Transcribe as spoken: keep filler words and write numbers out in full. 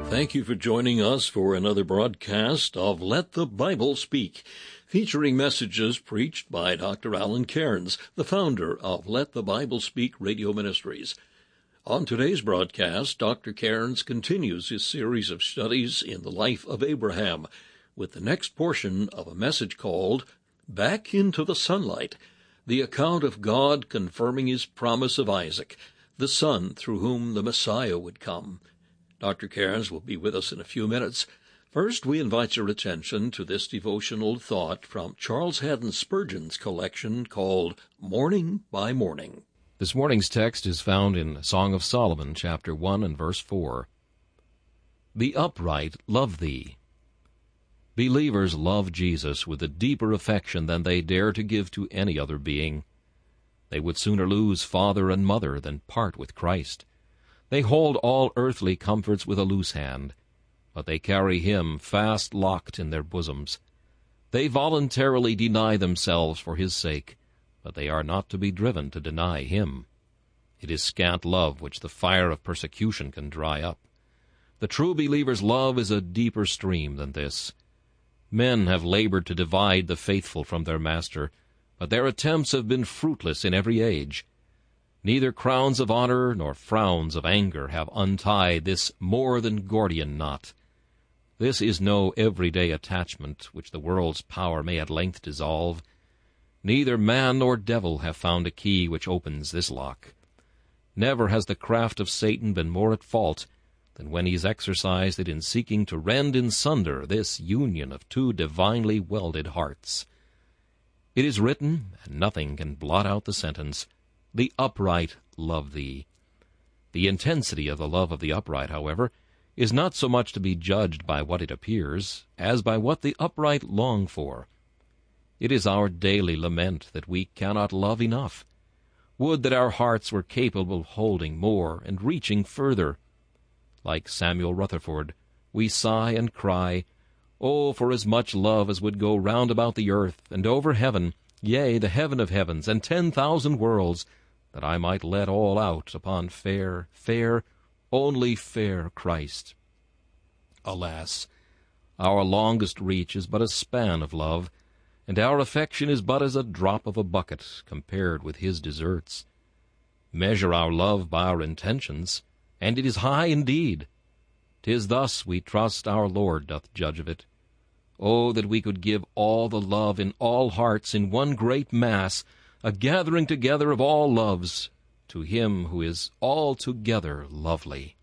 Thank you for joining us for another broadcast of Let the Bible Speak, featuring messages preached by Doctor Alan Cairns, the founder of Let the Bible Speak Radio Ministries. On today's broadcast, Doctor Cairns continues his series of studies in the life of Abraham, with the next portion of a message called Back into the Sunlight, the account of God confirming his promise of Isaac, the son through whom the Messiah would come. Doctor Cairns will be with us in a few minutes. First, we invite your attention to this devotional thought from Charles Haddon Spurgeon's collection called Morning by Morning. This morning's text is found in Song of Solomon, chapter one and verse four. The upright love thee. Believers love Jesus with a deeper affection than they dare to give to any other being. They would sooner lose father and mother than part with Christ. They hold all earthly comforts with a loose hand, but they carry him fast locked in their bosoms. They voluntarily deny themselves for his sake, but they are not to be driven to deny him. It is scant love which the fire of persecution can dry up. The true believer's love is a deeper stream than this. Men have labored to divide the faithful from their master, but their attempts have been fruitless in every age. Neither crowns of honor nor frowns of anger have untied this more than Gordian knot. This is no everyday attachment which the world's power may at length dissolve. Neither man nor devil have found a key which opens this lock. Never has the craft of Satan been more at fault than when he's exercised it in seeking to rend in sunder this union of two divinely welded hearts. It is written, and nothing can blot out the sentence, The upright love thee. The intensity of the love of the upright, however, is not so much to be judged by what it appears, as by what the upright long for. It is our daily lament that we cannot love enough. Would that our hearts were capable of holding more and reaching further. Like Samuel Rutherford, we sigh and cry, Oh, for as much love as would go round about the earth, and over heaven, yea, the heaven of heavens, and ten thousand worlds, that I might let all out upon fair, fair, only fair Christ. Alas, our longest reach is but a span of love, and our affection is but as a drop of a bucket compared with his deserts. Measure our love by our intentions, and it is high indeed. 'Tis thus we trust our Lord doth judge of it. Oh, that we could give all the love in all hearts in one great mass, a gathering together of all loves, to him who is altogether lovely.